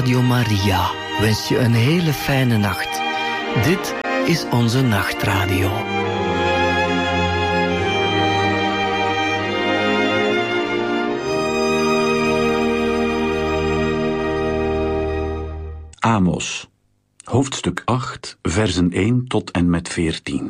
Radio Maria wenst je een hele fijne nacht. Dit is onze nachtradio. Amos, hoofdstuk 8, versen 1 tot en met 14.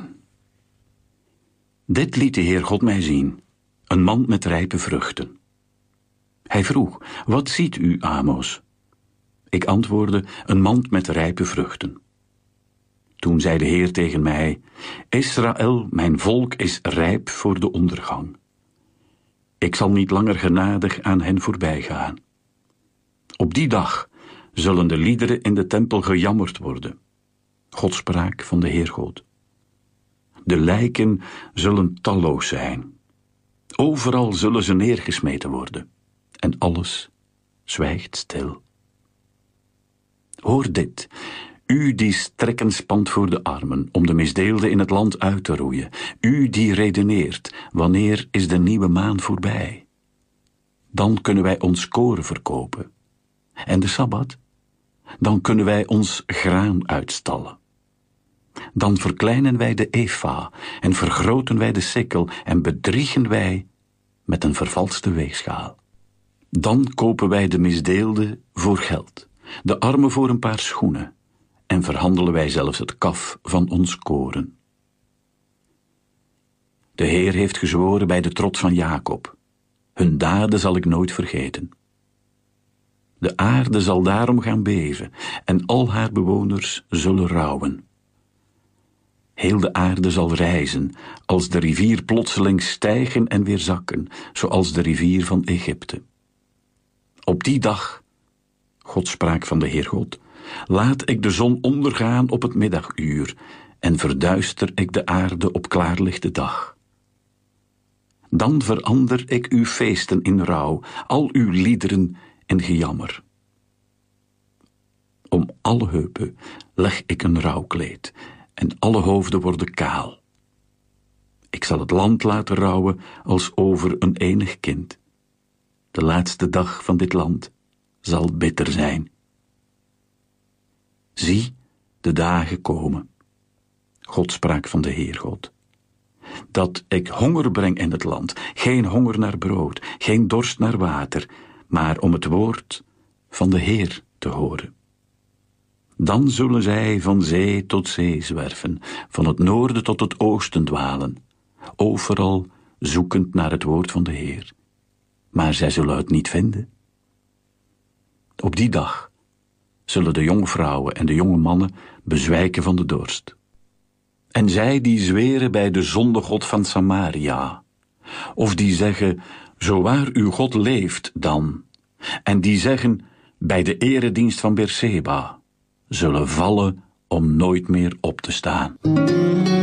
Dit liet de Heer God mij zien, een mand met rijpe vruchten. Hij vroeg, wat ziet u, Amos? Ik antwoordde, een mand met rijpe vruchten. Toen zei de Heer tegen mij, Israël, mijn volk, is rijp voor de ondergang. Ik zal niet langer genadig aan hen voorbij gaan. Op die dag zullen de liederen in de tempel gejammerd worden. Godspraak van de Heer God. De lijken zullen talloos zijn. Overal zullen ze neergesmeten worden. En alles zwijgt stil. Hoor dit, u die strekken spant voor de armen, om de misdeelden in het land uit te roeien. U die redeneert, wanneer is de nieuwe maan voorbij? Dan kunnen wij ons koren verkopen. En de Sabbat? Dan kunnen wij ons graan uitstallen. Dan verkleinen wij de efa en vergroten wij de sikkel en bedriegen wij met een vervalste weegschaal. Dan kopen wij de misdeelden voor geld, de armen voor een paar schoenen en verhandelen wij zelfs het kaf van ons koren. De Heer heeft gezworen bij de trots van Jacob, hun daden zal ik nooit vergeten. De aarde zal daarom gaan beven en al haar bewoners zullen rouwen. Heel de aarde zal rijzen, als de rivier plotseling stijgen en weer zakken, zoals de rivier van Egypte. Op die dag, Godspraak van de Heer God, laat ik de zon ondergaan op het middaguur en verduister ik de aarde op klaarlichte dag. Dan verander ik uw feesten in rouw, al uw liederen in gejammer. Om alle heupen leg ik een rouwkleed en alle hoofden worden kaal. Ik zal het land laten rouwen als over een enig kind. De laatste dag van dit land zal bitter zijn. Zie, de dagen komen, Godspraak van de Heer God, dat ik honger breng in het land, geen honger naar brood, geen dorst naar water, maar om het woord van de Heer te horen. Dan zullen zij van zee tot zee zwerven, van het noorden tot het oosten dwalen, overal zoekend naar het woord van de Heer. Maar zij zullen het niet vinden. Op die dag zullen de jonge vrouwen en de jonge mannen bezwijken van de dorst. En zij die zweren bij de zondegod van Samaria, of die zeggen, zo waar uw God leeft dan, en die zeggen, bij de eredienst van Beerseba, zullen vallen om nooit meer op te staan.